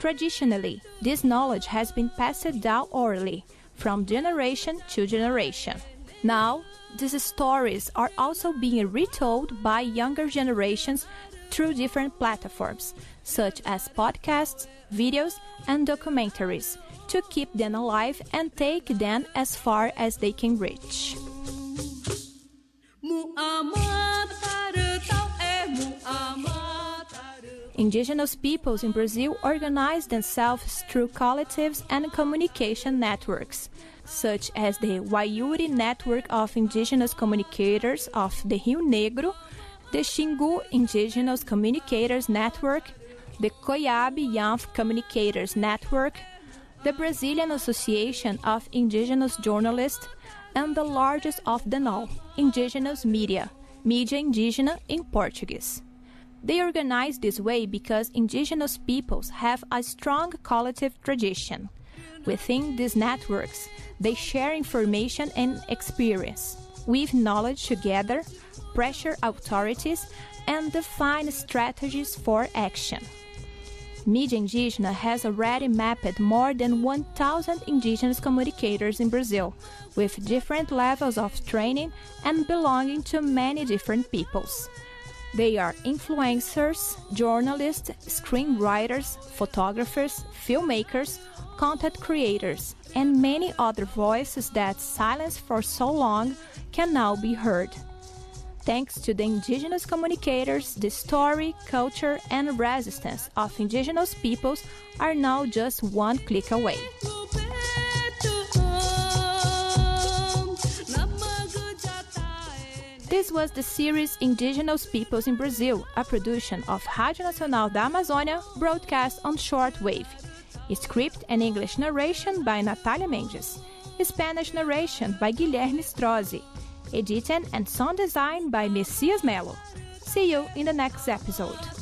Traditionally, this knowledge has been passed down orally, from generation to generation. Now, these stories are also being retold by younger generations through different platforms, such as podcasts, videos, and documentaries, to keep them alive and take them as far as they can reach. Indigenous peoples in Brazil organize themselves through collectives and communication networks, such as the Waiuri Network of Indigenous Communicators of the Rio Negro, the Xingu Indigenous Communicators Network, the Coiabe Yanf Communicators Network, the Brazilian Association of Indigenous Journalists, and the largest of them all, Indigenous Media, Mídia Indígena in Portuguese. They organize this way because indigenous peoples have a strong collective tradition. Within these networks, they share information and experience, weave knowledge together, pressure authorities, and define strategies for action. Mídia Indígena has already mapped more than 1,000 indigenous communicators in Brazil, with different levels of training and belonging to many different peoples. They are influencers, journalists, screenwriters, photographers, filmmakers, content creators, and many other voices that silenced for so long can now be heard. Thanks to the indigenous communicators, the story, culture, and resistance of indigenous peoples are now just one click away. This was the series Indigenous Peoples in Brazil, a production of Rádio Nacional da Amazônia, broadcast on shortwave. Script and English narration by Natalia Mendes. Spanish narration by Guilherme Strozzi. Editing and sound design by Messias Melo. See you in the next episode.